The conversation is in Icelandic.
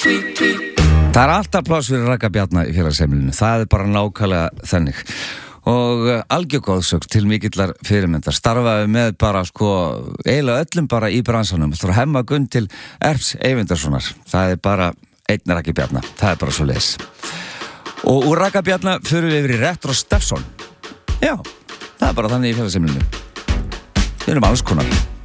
Það alltaf pláss fyrir Ragga Bjarna í félagsheimilinu, það bara nákvæmlega þannig. Og algjör góðsögn til mikillar fyrirmyndar, starfaði með bara eiginlega öllum bara í bransanum, frá Hemma Gunn til Erps Eyvindarssonar. Það bara einn Raggi Bjarna, það bara svo leis. Og úr Ragga Bjarna förum við yfir í Retro Steffson. Já, það bara þannig í félagsheimilinu. Við erum alls konar.